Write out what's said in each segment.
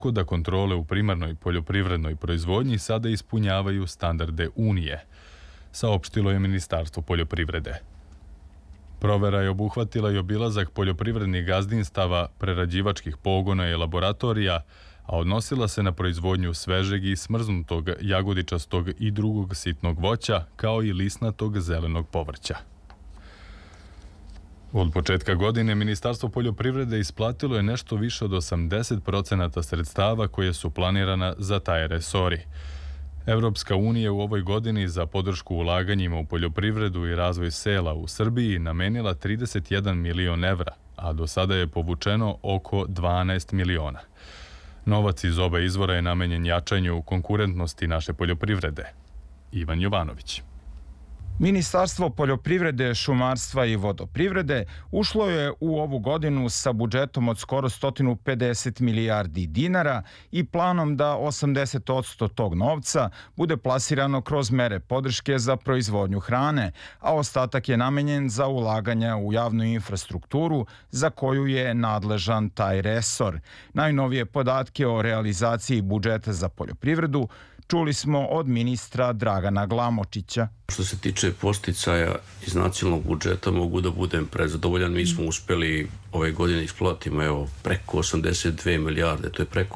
da kontrole u primarnoj poljoprivrednoj proizvodnji sada ispunjavaju standarde Unije, saopštilo je Ministarstvo poljoprivrede. Provera je obuhvatila i obilazak poljoprivrednih gazdinstava, prerađivačkih pogona i laboratorija, a odnosila se na proizvodnju svežeg i smrznutog jagodičastog i drugog sitnog voća, kao i lisnatog zelenog povrća. Od početka godine Ministarstvo poljoprivrede isplatilo je nešto više od 80% sredstava koje su planirana za taj resori. Evropska unija u ovoj godini za podršku ulaganjima u poljoprivredu i razvoj sela u Srbiji namenila 31 milion evra, a do sada je povučeno oko 12 miliona. Novac iz oba izvora je namenjen jačanju konkurentnosti naše poljoprivrede. Ivan Jovanović. Ministarstvo poljoprivrede, šumarstva i vodoprivrede ušlo je u ovu godinu sa budžetom od skoro 150 milijardi dinara i planom da 80% tog novca bude plasirano kroz mere podrške za proizvodnju hrane, a ostatak je namenjen za ulaganja u javnu infrastrukturu za koju je nadležan taj resor. Najnovije podatke o realizaciji budžeta za poljoprivredu čuli smo od ministra Dragana Glamočića. Što se tiče podsticaja iz nacionalnog budžeta, mogu da budem prezadovoljan. Mi smo uspeli ove godine isplatimo preko 82 milijarde, to je preko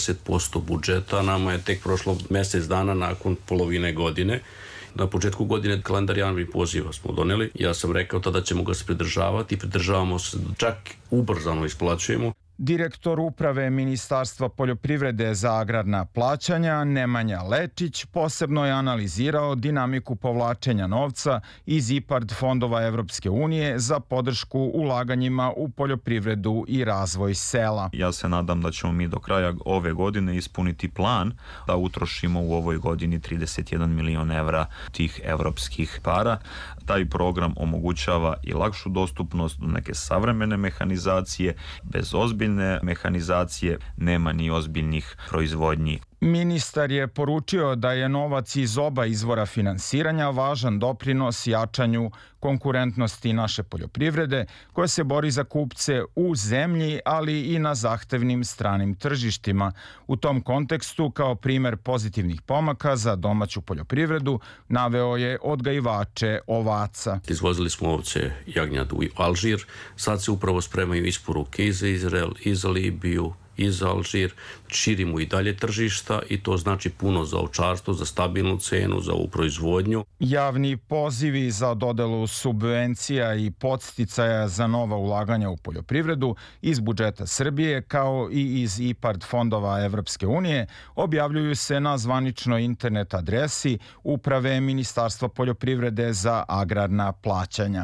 80% budžeta, a nama je tek prošlo mesec dana nakon polovine godine. Na početku godine kalendar javnih poziva smo doneli. Ja sam rekao tada ćemo ga se pridržavati i pridržavamo se, čak ubrzano isplaćujemo. Direktor uprave Ministarstva poljoprivrede za agrarna plaćanja Nemanja Lečić posebno je analizirao dinamiku povlačenja novca iz IPARD fondova Evropske unije za podršku ulaganjima u poljoprivredu i razvoj sela. Ja se nadam da ćemo mi do kraja ove godine ispuniti plan da utrošimo u ovoj godini 31 milion evra tih evropskih para. Taj program omogućava i lakšu dostupnost do neke savremene mehanizacije. Bez ozbiljne mehanizacije nema ni ozbiljnih proizvodnji. Ministar je poručio da je novac iz oba izvora finansiranja važan doprinos jačanju konkurentnosti naše poljoprivrede, koja se bori za kupce u zemlji, ali i na zahtevnim stranim tržištima. U tom kontekstu, kao primer pozitivnih pomaka za domaću poljoprivredu, naveo je odgajivače ovaca. Izvozili smo ovce jagnjad u Alžir, sad se upravo spremaju isporuke i za Izrael, i za Libiju, i za Alžir, širimo i dalje tržišta i to znači puno za ovčarstvo, za stabilnu cenu, za ovu proizvodnju. Javni pozivi za dodelu subvencija i podsticaja za nova ulaganja u poljoprivredu iz budžeta Srbije kao i iz IPARD fondova Evropske unije objavljuju se na zvaničnoj internet adresi Uprave Ministarstva poljoprivrede za agrarna plaćanja.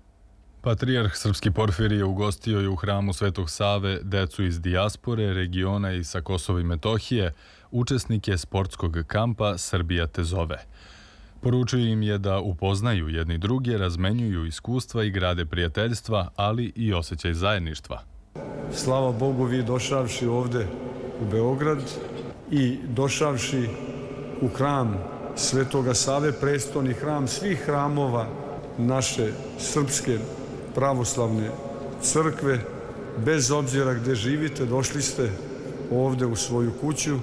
Patrijarh Srpski Porfirije ugostio je u hramu Svetog Save decu iz dijaspore, regiona i sa Kosova i Metohije, učesnike sportskog kampa Srbija te zove. Poručio im je da upoznaju jedni druge, razmenjuju iskustva i grade prijateljstva, ali i osjećaj zajedništva. Slava Bogu, vi došavši ovde u Beograd i došavši u hram Svetoga Save, prestolni hram svih hramova naše srpske pravoslavne crkve, bez obzira gde živite, došli ste ovde u svoju kuću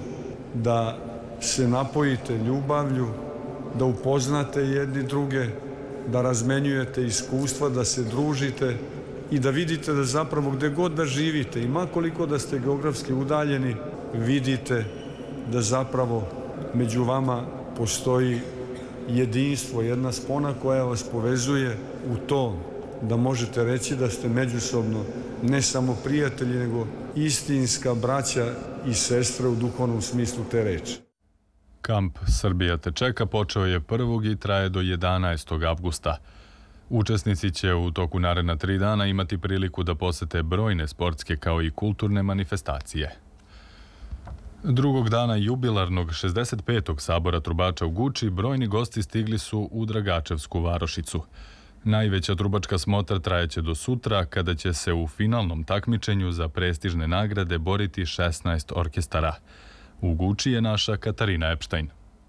da se napojite ljubavlju, da upoznate jedni druge, da razmenjujete iskustva, da se družite i da vidite da zapravo gde god da živite i makoliko da ste geografski udaljeni, vidite da zapravo među vama postoji jedinstvo, jedna spona koja vas povezuje u to da možete reći da ste međusobno ne samo prijatelji, nego istinska braća i sestre u duhovnom smislu te reči. Kamp Srbija te čeka počeo je 1. i traje do 11. avgusta. Učesnici će u toku naredna 3 dana imati priliku da posete brojne sportske kao i kulturne manifestacije. Drugog dana jubilarnog 65. sabora trubača u Guči brojni gosti stigli su u Dragačevsku varošicu. Najveća trubačka smotra trajeće do sutra, kada će se u finalnom takmičenju za prestižne nagrade boriti 16 orkestara. U Guči je naša Katarina Epštajn.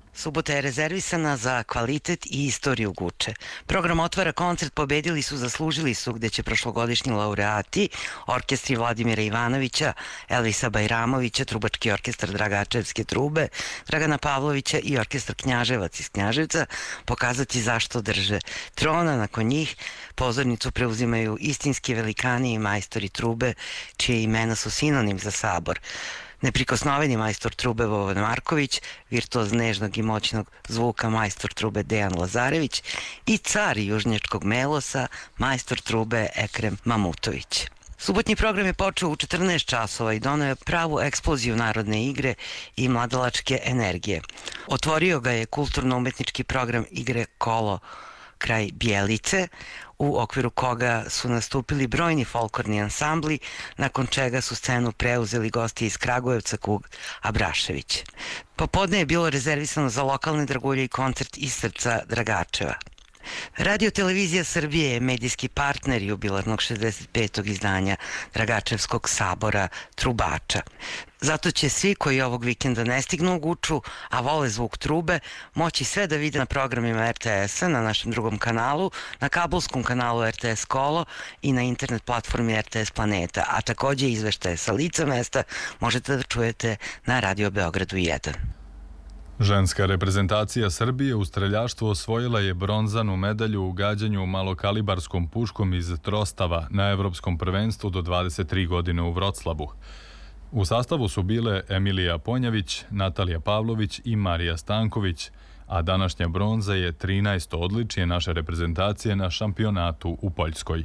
Subota je rezervisana za kvalitet i istoriju Guče. Program otvara koncert Pobedili su, zaslužili su, gde će prošlogodišnji laureati, orkestri Vladimira Ivanovića, Elvisa Bajramovića, trubački orkestar Dragačevske trube, Dragana Pavlovića i orkestar Knjaževac iz Knjaževca pokazati zašto drže trona. Nakon njih pozornicu preuzimaju istinski velikani i majstori trube, čije imena su sinonim za Sabor. Neprikosnoveni majstor trube Vovan Marković, virtuoz nežnog i moćnog zvuka majstor trube Dejan Lazarević i car južnjačkog melosa majstor trube Ekrem Mamutović. Subotnji program je počeo u 14 časova i doneo je pravu eksploziju narodne igre i mladalačke energije. Otvorio ga je kulturno-umetnički program igre Kolo kraj Bjelice, u okviru koga su nastupili brojni folklorni ansambli, nakon čega su scenu preuzeli gosti iz Kragujevca, Kug Abrašević. Popodne je bilo rezervisano za lokalne dragulje i koncert iz srca Dragačeva. Radio Televizija Srbije je medijski partner jubilarnog 65. izdanja Dragačevskog sabora Trubača. Zato će svi koji ovog vikenda ne stignu u Guču, a vole zvuk trube, moći sve da vide na programima RTS-a, na našem drugom kanalu, na kabelskom kanalu RTS Kolo i na internet platformi RTS Planeta, a takođe izveštaje sa lica mesta možete da čujete na Radio Beogradu 1. Ženska reprezentacija Srbije u streljaštvu osvojila je bronzanu medalju u gađanju malokalibarskom puškom iz Trostava na Evropskom prvenstvu do 23 godine u Vroclavu. U sastavu su bile Emilija Ponjavić, Natalija Pavlović i Marija Stanković, a današnja bronza je 13. odličje naše reprezentacije na šampionatu u Poljskoj.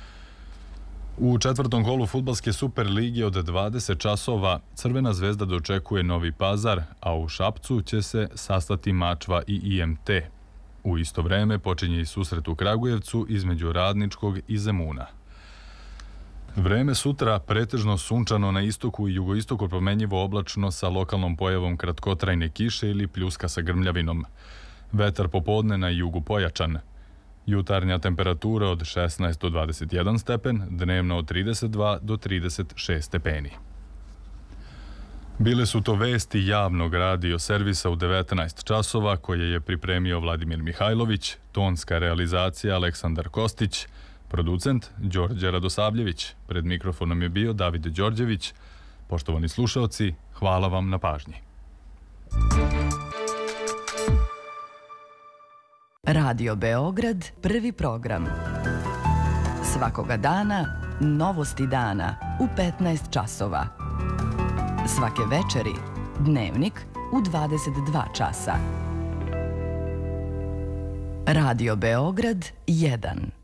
U četvrtom kolu fudbalske Super lige od 20 časova Crvena zvezda dočekuje Novi Pazar, a u Šapcu će se sastati Mačva i IMT. U isto vreme počinje i susret u Kragujevcu između Radničkog i Zemuna. Vreme sutra pretežno sunčano na istoku i jugoistoku, promenjivo oblačno sa lokalnom pojavom kratkotrajne kiše ili pljuska sa grmljavinom. Vetar popodne na jugu pojačan. Jutarnja temperatura od 16 do 21 stepen, dnevno od 32 do 36 stepeni. Bile su to vesti javnog radio servisa u 19 časova koje je pripremio Vladimir Mihajlović, tonska realizacija Aleksandar Kostić, producent Đorđe Radosavljević. Pred mikrofonom je bio David Đorđević. Poštovani slušaoci, hvala vam na pažnji. Radio Beograd, prvi program. Svakoga dana, novosti dana u 15 časova. Svake večeri, dnevnik u 22 časa. Radio Beograd 1.